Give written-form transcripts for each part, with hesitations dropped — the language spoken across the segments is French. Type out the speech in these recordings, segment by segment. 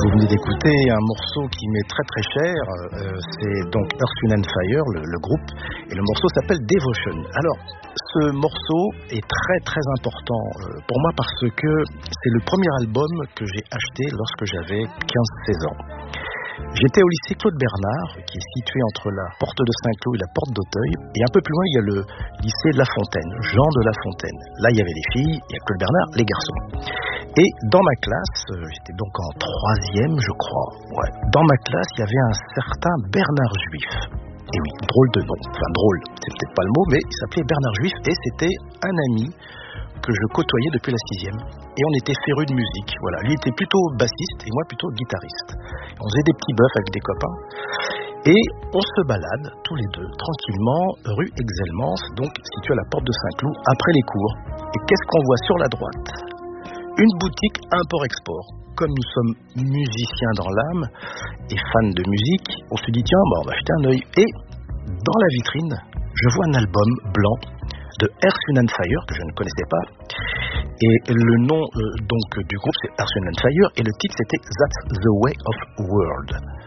Vous venez d'écouter un morceau qui m'est très très cher, c'est donc Earth, Wind & Fire, le groupe, et le morceau s'appelle Devotion. Alors, ce morceau est très très important pour moi parce que c'est le premier album que j'ai acheté lorsque j'avais 15-16 ans. J'étais au lycée Claude Bernard, qui est situé entre la porte de Saint-Cloud et la porte d'Auteuil, et un peu plus loin il y a le lycée de La Fontaine, Jean de La Fontaine. Là il y avait les filles, et à Claude Bernard les garçons. Et dans ma classe, j'étais donc en 3e je crois, dans ma classe il y avait un certain Bernard Juif. Et oui, drôle de nom, enfin drôle, c'est peut-être pas le mot, mais il s'appelait Bernard Juif, et c'était un ami que je côtoyais depuis la 6e. Et on était férus de musique, voilà. Lui était plutôt bassiste et moi plutôt guitariste. On faisait des petits bœufs avec des copains. Et on se balade, tous les deux, tranquillement, rue Exelmans, donc située à la porte de Saint-Cloud, après les cours. Et qu'est-ce qu'on voit sur la droite ? Une boutique import-export. Comme nous sommes musiciens dans l'âme et fans de musique, on se dit tiens, on va jeter un œil. Et dans la vitrine, je vois un album blanc de Earth, Wind & Fire, que je ne connaissais pas. Et le nom donc du groupe, c'est Earth, Wind & Fire, et le titre, c'était That's the Way of World.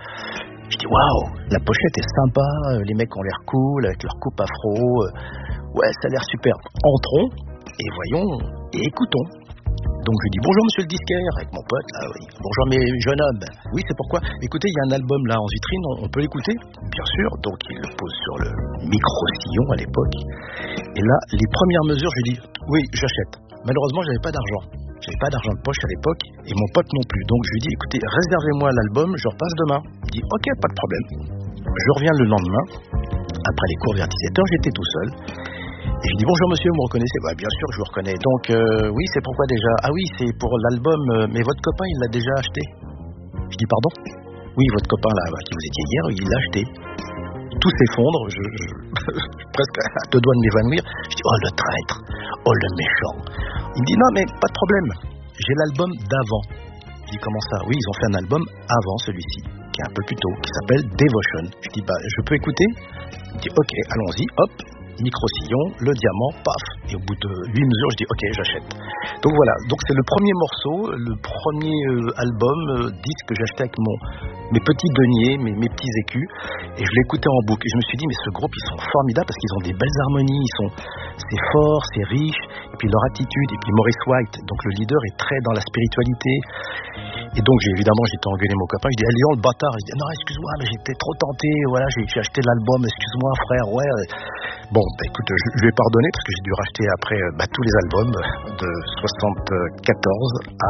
Je dis, waouh, la pochette est sympa, les mecs ont l'air cool, avec leur coupe afro. Ouais, ça a l'air super. Entrons, et voyons, et écoutons. Donc je dis bonjour monsieur le disquaire avec mon pote là, oui. Bonjour mes jeunes hommes. Oui, c'est pourquoi. Écoutez, il y a un album là en vitrine, on peut l'écouter ? Bien sûr. Donc il le pose sur le micro-sillon à l'époque. Et là, les premières mesures, je lui dis oui, j'achète. Malheureusement, j'avais pas d'argent. J'avais pas d'argent de poche à l'époque et mon pote non plus. Donc je lui dis écoutez, réservez-moi l'album, je repasse demain. Il dit ok, pas de problème. Je reviens le lendemain. Après les cours vers 17h, j'étais tout seul. Et je dis bonjour monsieur, vous me reconnaissez ? Bah bien sûr que je vous reconnais. Donc oui, c'est pourquoi déjà ? Ah oui, c'est pour l'album, mais votre copain il l'a déjà acheté. Je dis pardon ? Oui, votre copain là, qui vous étiez hier, il l'a acheté. Tout s'effondre, je presque à deux doigts de m'évanouir. Je dis oh le traître, oh le méchant. Il me dit non mais pas de problème, j'ai l'album d'avant. Je dis comment ça ? Oui, ils ont fait un album avant celui-ci, qui est un peu plus tôt, qui s'appelle Devotion. Je dis bah je peux écouter ? Il me dit ok, allons-y, hop. Micro-sillon, le diamant, paf. Et au bout de 8 mesures, je dis ok, j'achète. Donc voilà, donc c'est le premier morceau, le premier album, disque que j'achetais avec mes petits deniers, mes petits écus. Et je l'écoutais en boucle. Et je me suis dit, mais ce groupe, ils sont formidables parce qu'ils ont des belles harmonies, c'est fort, c'est riche. Et puis leur attitude, et puis Maurice White, donc le leader, est très dans la spiritualité. Et donc évidemment, j'étais engueulé mon copain. Je dis, allez, le bâtard. Je dis, non, excuse-moi, mais j'étais trop tenté. Voilà, j'ai acheté l'album, excuse-moi, frère, ouais. Bon, écoute, je lui ai pardonné parce que j'ai dû racheter après tous les albums de 74 à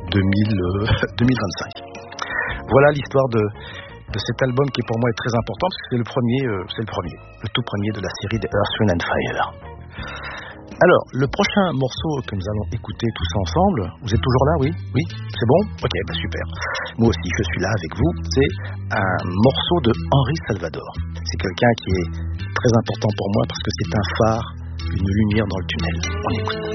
2025. Voilà l'histoire de cet album qui pour moi est très important parce que c'est le tout premier de la série de Earth, Wind & Fire. Alors, le prochain morceau que nous allons écouter tous ensemble, vous êtes toujours là, oui ? Oui ? C'est bon ? Ok, super. Moi aussi, je suis là avec vous. C'est un morceau de Henri Salvador. C'est quelqu'un qui est très important pour moi parce que c'est un phare, une lumière dans le tunnel. On écoute.